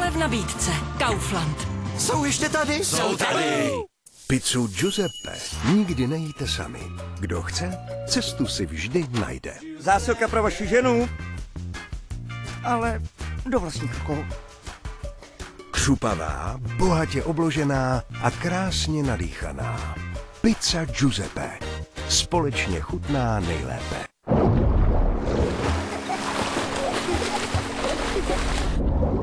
Rychle v nabídce. Kaufland. Jsou ještě tady? Jsou tady! Pizzu Giuseppe nikdy nejíte sami. Kdo chce, cestu si vždy najde. Zásilka pro vaši ženu. Ale do vlastních rukou. Křupavá, bohatě obložená a krásně nadýchaná. Pizza Giuseppe. Společně chutná nejlépe.